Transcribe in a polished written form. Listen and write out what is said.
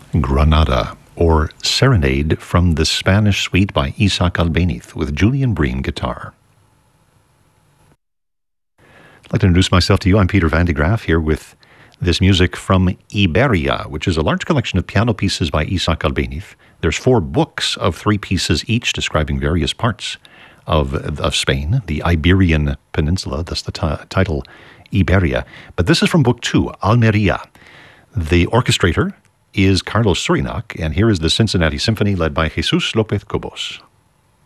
Granada, or Serenade from the Spanish Suite by Isaac Albéniz with Julian Bream guitar. I'd like to introduce myself to you. I'm Peter Van de Graaff here with this music from Iberia, which is a large collection of piano pieces by Isaac Albéniz. There's 4 books of 3 pieces each describing various parts of Spain, the Iberian Peninsula, that's the title, Iberia. But this is from book 2, Almeria. The orchestrator is Carlos Surinac, and here is the Cincinnati Symphony led by Jesus López Cobos.